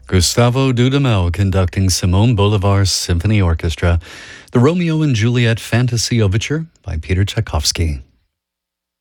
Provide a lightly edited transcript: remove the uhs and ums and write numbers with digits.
Gustavo Dudamel conducting Simone Bolivar's Symphony Orchestra, the Romeo and Juliet Fantasy Overture by Peter Tchaikovsky.